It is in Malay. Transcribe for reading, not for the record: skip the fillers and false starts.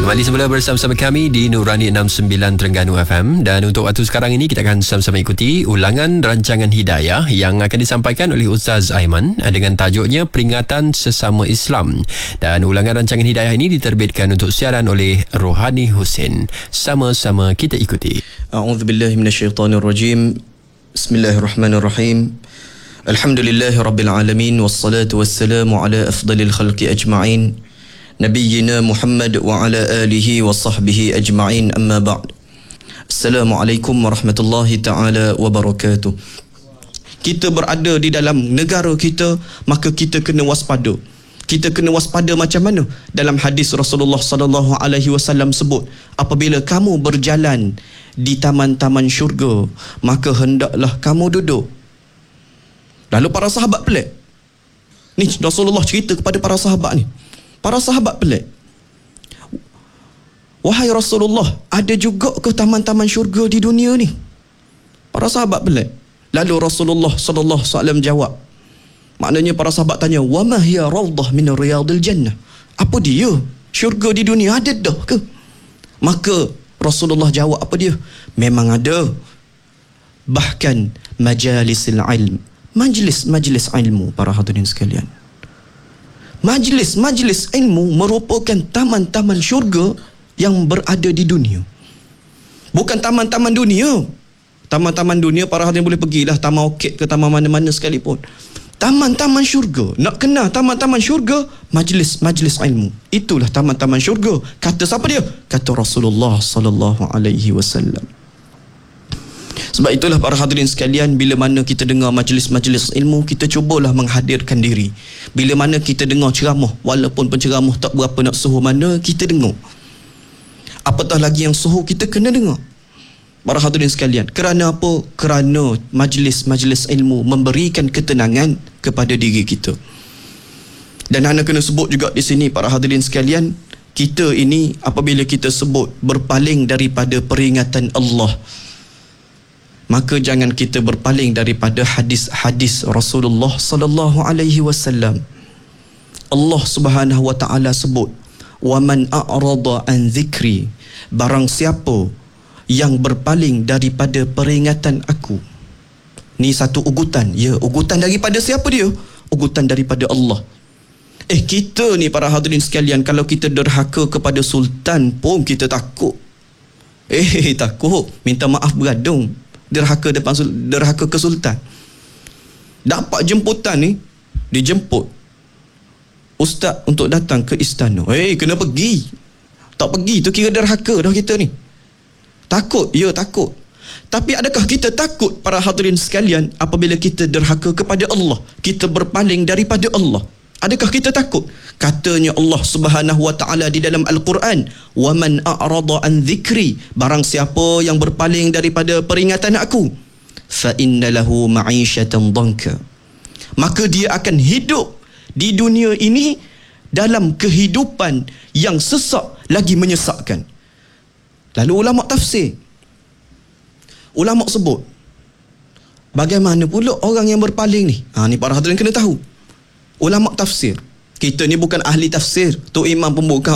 Kembali semula bersama-sama kami di Nurani 69 Terengganu FM. Dan untuk waktu sekarang ini kita akan sama-sama ikuti ulangan rancangan Hidayah yang akan disampaikan oleh Ustaz Aiman dengan tajuknya Peringatan Sesama Islam. Dan ulangan rancangan Hidayah ini diterbitkan untuk siaran oleh Rohani Hussein. Sama-sama kita ikuti. A'udzubillahi minasyaitonirrajim. Bismillahirrahmanirrahim. Alhamdulillahirabbil alamin wassalatu wassalamu ala afdalil khalqi ajma'in. Nabiyyina Muhammad wa ala alihi wa sahbihi ajma'in, amma ba'd. Assalamualaikum warahmatullahi ta'ala wabarakatuh. Kita berada di dalam negara kita, maka kita kena waspada. Kita kena waspada macam mana? Dalam hadis Rasulullah sallallahu alaihi wasallam sebut, apabila kamu berjalan di taman-taman syurga, maka hendaklah kamu duduk. Lalu para sahabat pelik. Ni Rasulullah cerita kepada para sahabat ni. Para sahabat pelik. Wahai Rasulullah, ada juga ke taman-taman syurga di dunia ni? Para sahabat pelik. Lalu Rasulullah sallallahu alaihi wasallam jawab. Maknanya para sahabat tanya, "Wa ma hiya rawdah min riyadil jannah?" Apa dia? Syurga di dunia ada dah ke? Maka Rasulullah jawab, apa dia? Memang ada. Bahkan majalisil ilm, majlis-majlis ilmu, para hadirin sekalian. Majlis-majlis ilmu merupakan taman-taman syurga yang berada di dunia. Bukan taman-taman dunia. Taman-taman dunia para hadirin boleh pergilah taman orkid ke taman mana-mana sekalipun. Taman-taman syurga, nak kenal taman-taman syurga, majlis-majlis ilmu. Itulah taman-taman syurga. Kata siapa dia? Kata Rasulullah sallallahu alaihi wasallam. Sebab itulah para hadirin sekalian, bila mana kita dengar majlis-majlis ilmu, kita cubalah menghadirkan diri. Bila mana kita dengar ceramah, walaupun penceramah tak berapa nak suhu mana, kita dengar. Apatah lagi yang suhu, kita kena dengar. Para hadirin sekalian, kerana apa? Kerana majlis-majlis ilmu memberikan ketenangan kepada diri kita. Dan anda kena sebut juga di sini, para hadirin sekalian, kita ini apabila kita sebut berpaling daripada peringatan Allah, maka jangan kita berpaling daripada hadis-hadis Rasulullah sallallahu alaihi wasallam. Allah Subhanahu wa taala sebut, "Wa man a'rada an dzikri", barang siapa yang berpaling daripada peringatan aku. Ni satu ugutan. Ya, ugutan daripada siapa dia? Ugutan daripada Allah. Kita ni para hadirin sekalian, kalau kita derhaka kepada sultan pun kita takut. Takut. Minta maaf beradung. Derhaka ke sultan. Dapat jemputan ni, dijemput ustaz untuk datang ke istana. Kena pergi. Tak pergi tu kira derhaka dah kita ni. Takut, ya takut. Tapi adakah kita takut para hadirin sekalian apabila kita derhaka kepada Allah, kita berpaling daripada Allah? Adakah kita takut? Katanya Allah Subhanahu wa taala di dalam Al-Quran, "Wa man a'rada an dzikri", barang siapa yang berpaling daripada peringatan aku, fa inna lahu ma'isyatan dhanka, maka dia akan hidup di dunia ini dalam kehidupan yang sesak lagi menyesakkan. Lalu ulama tafsir, ulama sebut, bagaimana pula orang yang berpaling ni? Ni para hadirin kena tahu. Ulama tafsir, kita ni bukan ahli tafsir, tu imam pembuka